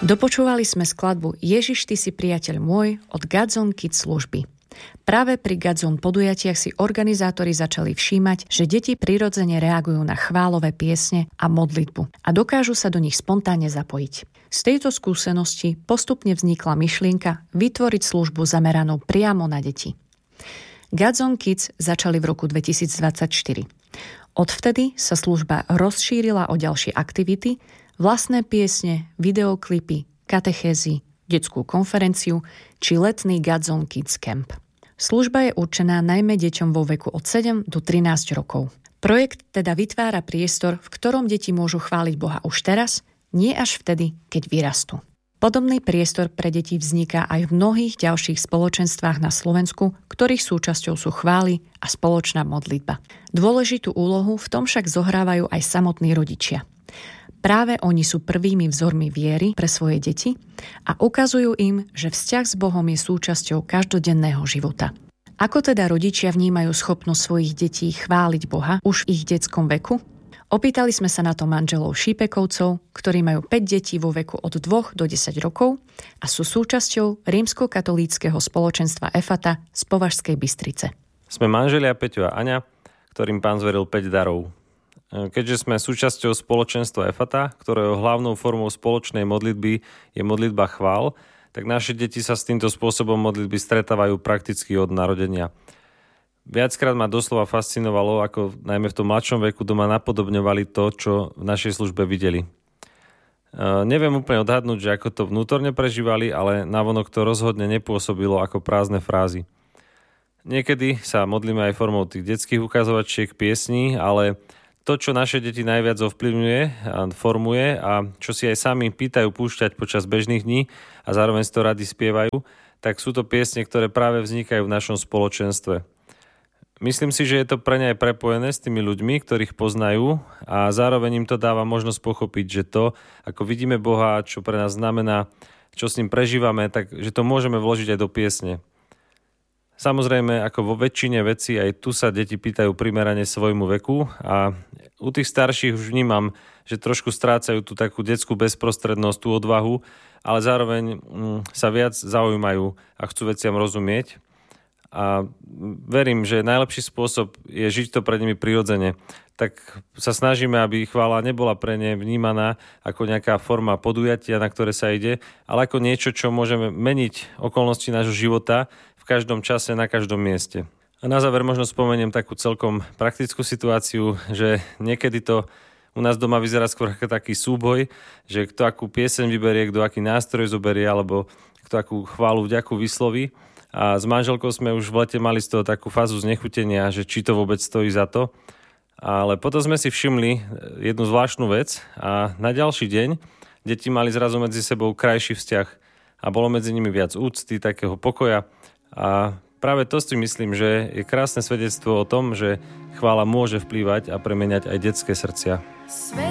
Dopočúvali sme skladbu Ježiš, ty si priateľ môj od Godzone Kids služby. Práve pri Godzone podujatiach si organizátori začali všímať, že deti prirodzene reagujú na chválové piesne a modlitbu a dokážu sa do nich spontánne zapojiť. Z tejto skúsenosti postupne vznikla myšlienka vytvoriť službu zameranú priamo na deti. Godzone Kids začali v roku 2024. Odvtedy sa služba rozšírila o ďalšie aktivity, vlastné piesne, videoklipy, katechézy, detskú konferenciu či letný Godzone Kids Camp. Služba je určená najmä deťom vo veku od 7 do 13 rokov. Projekt teda vytvára priestor, v ktorom deti môžu chváliť Boha už teraz, nie až vtedy, keď vyrastú. Podobný priestor pre deti vzniká aj v mnohých ďalších spoločenstvách na Slovensku, ktorých súčasťou sú chvály a spoločná modlitba. Dôležitú úlohu v tom však zohrávajú aj samotní rodičia. Práve oni sú prvými vzormi viery pre svoje deti a ukazujú im, že vzťah s Bohom je súčasťou každodenného života. Ako teda rodičia vnímajú schopnosť svojich detí chváliť Boha už v ich detskom veku? Opýtali sme sa na to manželov Šípekovcov, ktorí majú 5 detí vo veku od 2 do 10 rokov a sú súčasťou rímskokatolíckeho spoločenstva Efata z Považskej Bystrice. Sme manželia Peťo a Aňa, ktorým Pán zveril 5 darov. Keďže sme súčasťou spoločenstva Efata, ktorého hlavnou formou spoločnej modlitby je modlitba chvál, tak naše deti sa s týmto spôsobom modlitby stretávajú prakticky od narodenia. Viackrát ma doslova fascinovalo, ako najmä v tom mladšom veku doma napodobňovali to, čo v našej službe videli. Neviem úplne odhadnúť, že ako to vnútorne prežívali, ale navonok to rozhodne nepôsobilo ako prázdne frázy. Niekedy sa modlíme aj formou tých detských ukazovačiek piesní, ale to, čo naše deti najviac ovplyvňuje a formuje a čo si aj sami pýtajú púšťať počas bežných dní a zároveň si to radi spievajú, tak sú to piesne, ktoré práve vznikajú v našom spoločenstve. Myslím si, že je to pre ne aj prepojené s tými ľuďmi, ktorých poznajú a zároveň im to dáva možnosť pochopiť, že to, ako vidíme Boha, čo pre nás znamená, čo s ním prežívame, tak že to môžeme vložiť aj do piesne. Samozrejme, ako vo väčšine vecí, aj tu sa deti pýtajú primerane svojmu veku a u tých starších už vnímam, že trošku strácajú tú takú detskú bezprostrednosť, tú odvahu, ale zároveň sa viac zaujímajú a chcú veciam rozumieť. A verím, že najlepší spôsob je žiť to pred nimi prirodzene. Tak sa snažíme, aby chvála nebola pre ne vnímaná ako nejaká forma podujatia, na ktoré sa ide, ale ako niečo, čo môžeme meniť okolnosti nášho života v každom čase, na každom mieste. A na záver možno spomeniem takú celkom praktickú situáciu, že niekedy to u nás doma vyzerá skôr ako taký súboj, že kto akú pieseň vyberie, kto aký nástroj zoberie, alebo kto akú chválu, vďaku vysloví. A s manželkou sme už v lete mali z toho takú fázu znechutenia, že či to vôbec stojí za to. Ale potom sme si všimli jednu zvláštnu vec a na ďalší deň deti mali zrazu medzi sebou krajší vzťah a bolo medzi nimi viac úcty, takého pokoja. A práve to si myslím, že je krásne svedectvo o tom, že chvála môže vplývať a premeniať aj detské srdcia.